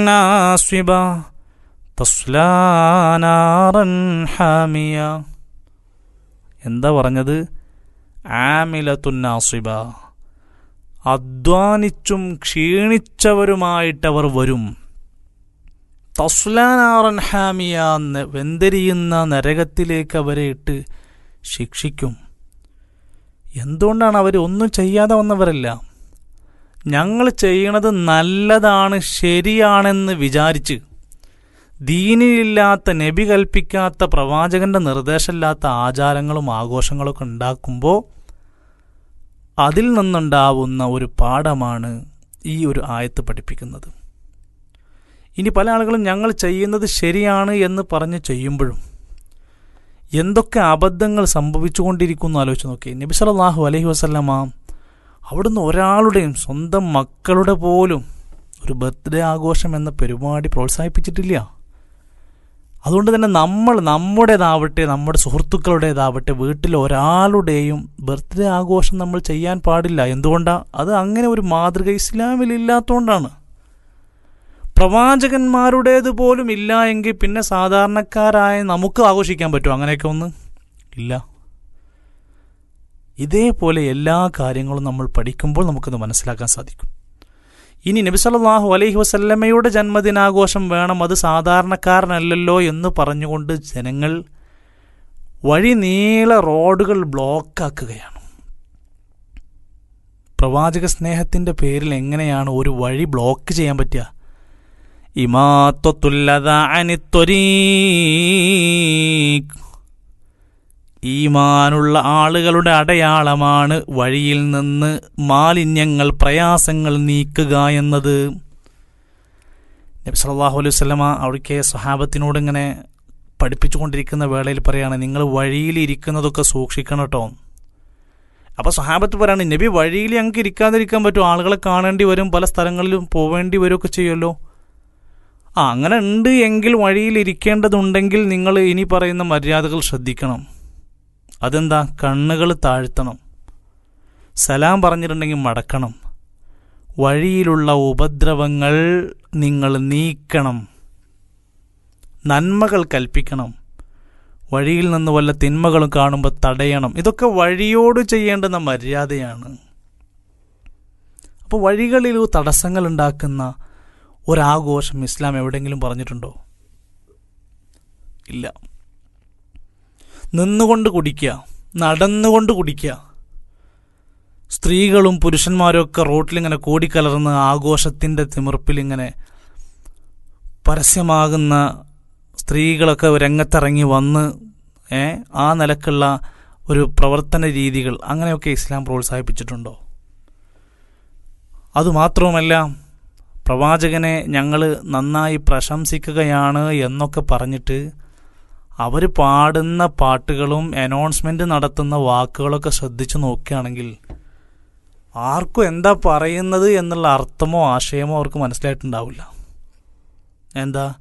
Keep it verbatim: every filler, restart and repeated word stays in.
നാസിബ തസ്ലാ നാറൻ ഹാമിയ. എന്താ പറഞ്ഞത്? ആമിലത്തുൻ നാസിബ, അധ്വാനിച്ചും ക്ഷീണിച്ചവരുമായിട്ടവർ വരും. തസ്ലാ നാറൻ ഹാമിയ, വെന്തെരിയുന്ന നരകത്തിലേക്ക് അവരെ ഇട്ട് ശിക്ഷിക്കും. എന്തുകൊണ്ടാണ്? അവർ ഒന്നും ചെയ്യാതെ വന്നവരല്ല. ഞങ്ങൾ ചെയ്യണത് നല്ലതാണ്, ശരിയാണെന്ന് വിചാരിച്ച് ദീനിലില്ലാത്ത, നബി കൽപ്പിക്കാത്ത, പ്രവാചകന്റെ നിർദ്ദേശമില്ലാത്ത ആചാരങ്ങളും ആഘോഷങ്ങളൊക്കെ ഉണ്ടാക്കുമ്പോൾ അതിൽ നിന്നുണ്ടാവുന്ന ഒരു പാഠമാണ് ഈ ഒരു ആയത്ത് പഠിപ്പിക്കുന്നത്. ഇനി പല ആളുകളും ഞങ്ങൾ ചെയ്യുന്നത് ശരിയാണ് എന്ന് പറഞ്ഞ് ചെയ്യുമ്പോഴും എന്തൊക്കെ അബദ്ധങ്ങൾ സംഭവിച്ചുകൊണ്ടിരിക്കുന്നു ആലോചിച്ച് നോക്കി. നബി സല്ലല്ലാഹു അലൈഹി വസല്ലമ അവിടുന്ന് ഒരാളുടെയും സ്വന്തം മക്കളുടെ പോലും ഒരു ബർത്ത്ഡേ ആഘോഷം എന്ന പരിപാടി പ്രോത്സാഹിപ്പിച്ചിട്ടില്ല. അതുകൊണ്ട് തന്നെ നമ്മൾ നമ്മുടേതാവട്ടെ, നമ്മുടെ സുഹൃത്തുക്കളുടേതാവട്ടെ, വീട്ടിൽ ഒരാളുടെയും ബർത്ത്ഡേ ആഘോഷം നമ്മൾ ചെയ്യാൻ പാടില്ല. എന്തുകൊണ്ടാണ്? അത് അങ്ങനെ ഒരു മാതൃക ഇസ്ലാമിൽ ഇല്ലാത്തതുകൊണ്ടാണ്. പ്രവാചകന്മാരുടേത് പോലും ഇല്ല എങ്കിൽ പിന്നെ സാധാരണക്കാരായ നമുക്ക് ആഘോഷിക്കാൻ പറ്റുമോ അങ്ങനെയൊക്കെ ഒന്ന്? ഇല്ല. ഇതേപോലെ എല്ലാ കാര്യങ്ങളും നമ്മൾ പഠിക്കുമ്പോൾ നമുക്കത് മനസ്സിലാക്കാൻ സാധിക്കും. ഇനി നബി സല്ലല്ലാഹു അലൈഹി വസല്ലമയുടെ ജന്മദിനാഘോഷം വേണം, അത് സാധാരണക്കാരനല്ലല്ലോ എന്ന് പറഞ്ഞുകൊണ്ട് ജനങ്ങൾ വഴി നീള റോഡുകൾ ബ്ലോക്കാക്കുകയാണ്. പ്രവാചക സ്നേഹത്തിൻ്റെ പേരിൽ എങ്ങനെയാണ് ഒരു വഴി ബ്ലോക്ക് ചെയ്യാൻ പറ്റുക? ഇമാത്തത്തുല്ലദാ അനിത്വരീഖ്, ഈമാനുള്ള ആളുകളുടെ അടയാളമാണ് വഴിയിൽ നിന്ന് മാലിന്യങ്ങൾ, പ്രയാസങ്ങൾ നീക്കുക എന്നത്. നബി സല്ലല്ലാഹു അലൈഹി വസല്ലമ അവിടേക്ക് സ്വഹാബത്തിനോട് ഇങ്ങനെ പഠിപ്പിച്ചുകൊണ്ടിരിക്കുന്ന വേളയിൽ പറയാണ്, നിങ്ങൾ വഴിയിൽ ഇരിക്കുന്നതൊക്കെ സൂക്ഷിക്കണം കേട്ടോ. അപ്പോൾ സ്വഹാബത്ത് പറയാണ്, നബി വഴിയിൽ ഞങ്ങൾക്ക് ഇരിക്കാതിരിക്കാൻ പറ്റും, ആളുകളെ കാണേണ്ടി വരും, പല സ്ഥലങ്ങളിലും പോവേണ്ടി വരുമൊക്കെ ചെയ്യുമല്ലോ. ആ അങ്ങനെ ഉണ്ട് എങ്കിൽ, വഴിയിൽ ഇരിക്കേണ്ടതുണ്ടെങ്കിൽ നിങ്ങൾ ഇനി പറയുന്ന മര്യാദകൾ ശ്രദ്ധിക്കണം. അതെന്താ? കണ്ണുകൾ താഴ്ത്തണം, സലാം പറഞ്ഞിട്ടുണ്ടെങ്കിൽ മടക്കണം, വഴിയിലുള്ള ഉപദ്രവങ്ങൾ നിങ്ങൾ നീക്കണം, നന്മകൾ കൽപ്പിക്കണം, വഴിയിൽ നിന്ന് വല്ല തിന്മകളും കാണുമ്പോൾ തടയണം. ഇതൊക്കെ വഴിയോട് ചെയ്യേണ്ടുന്ന മര്യാദയാണ്. അപ്പോൾ വഴികളിൽ തടസ്സങ്ങൾ ഉണ്ടാക്കുന്ന ഒരാഘോഷം ഇസ്ലാം എവിടെയെങ്കിലും പറഞ്ഞിട്ടുണ്ടോ? ഇല്ല. നിന്നുകൊണ്ട് കുടിക്കുക, നടന്നുകൊണ്ട് കുടിക്കുക, സ്ത്രീകളും പുരുഷന്മാരും ഒക്കെ റോട്ടിലിങ്ങനെ കൂടിക്കലർന്ന് ആഘോഷത്തിൻ്റെ തിമിർപ്പിലിങ്ങനെ പരസ്യമാകുന്ന സ്ത്രീകളൊക്കെ രംഗത്തിറങ്ങി വന്ന് ഏ ആ നിലക്കുള്ള ഒരു പ്രവർത്തന രീതികൾ അങ്ങനെയൊക്കെ ഇസ്ലാം പ്രോത്സാഹിപ്പിച്ചിട്ടുണ്ടോ? അതുമാത്രവുമല്ല, പ്രവാചകനെ ഞങ്ങൾ നന്നായി പ്രശംസിക്കുകയാണ് എന്നൊക്കെ പറഞ്ഞിട്ട് അവർ പാടുന്ന പാട്ടുകളും അനൗൺസ്മെൻറ്റ് നടത്തുന്ന വാക്കുകളൊക്കെ ശ്രദ്ധിച്ചു നോക്കുകയാണെങ്കിൽ ആർക്കും എന്താ പറയുന്നത് എന്നുള്ള അർത്ഥമോ ആശയമോ അവർക്ക് മനസ്സിലായിട്ടുണ്ടാവില്ല. എന്താ?